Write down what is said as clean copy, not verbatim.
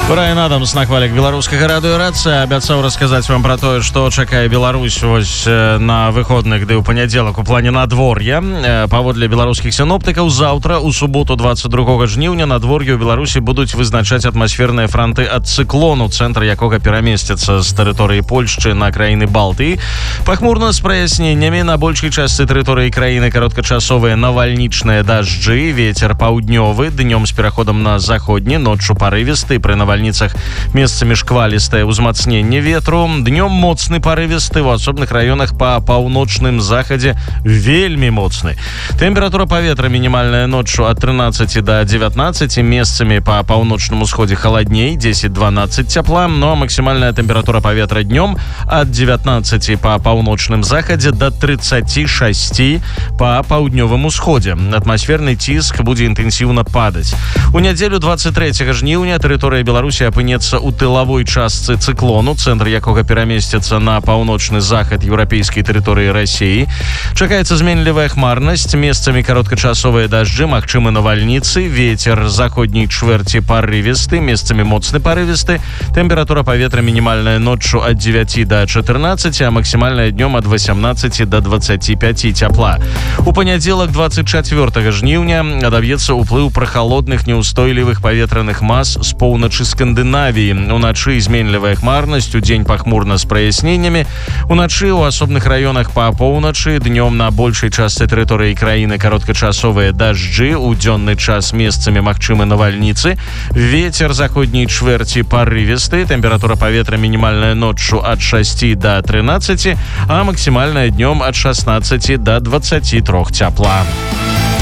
Брайан Адамс на хвалях беларускага радыёрацыі абяцаў расказаць вам пра тое, што чакае Беларусь вось на выходных, ды ў панядзелак у плане надвор'я. Паводле беларускіх сіноптыкаў, заўтра у суботу 22 жніўня надвор'е ў Беларусі будуць вызначаць атмасферныя франты ад цыклону, цэнтр якога перамесціцца з тэрыторыі Польшчы на краіны Балтыі. Пахмурна з праясненнямі, на большай частцы тэрыторыі краіны кароткачасовыя навальнічныя дажджы, вецер паўднёвы, днём з пераходам на заходні, ноччу парывісты, пры навальніцах месцамі шквалістае ўзмацненне ветру, днём моцны парывісты, у асобных раёнах па паўночным захадзе вельмі моцны. Тэмпература паветра мінімальная ноччу ад 13 до 19, месцамі па паўночным усходзе халадней, 10-12 цяпла, но максімальная тэмпература паветра днём ад 19 па паўночным захадзе до 36 па паўднёвым усходзе. Атмасферны ціск будзе інтэнсіўна падаць. У нядзелю 23 жніўня тэрыторыя Беларусі апынецца ў тылавой частцы цыклону, цэнтр якога перамесціцца на паўночны захад еўрапейскай тэрыторыі Расіі. Чакаецца зменлівая хмарнасць, месцамі кароткачасовыя дажджы, магчымы навальніцы, вецер заходняй чвэрці парывісты, месцамі моцны парывісты. Тэмпература паветра мінімальная ноччу ад 9 до 14, а максімальная днём ад 18 до 25 цяпла. У панядзелак 24 жніўня адаб'ецца ўплыў прахалодных неўстойлівых паветраных мас з поўначы Скандынавіі. Уначы зменлівая хмарнасць, удзень пахмурна з праясненнямі. Уначы ў асобных раёнах па поўначы, днём на большай частцы тэрыторыі краіны кароткачасовыя дажджы, у дзённы час месцамі магчымы навальніцы. Вецер заходняй чвэрці парывісты, тэмпература паветра мінімальная ноччу ад 6 до 13, а максімальная днём ад 16 до 23 цяпла.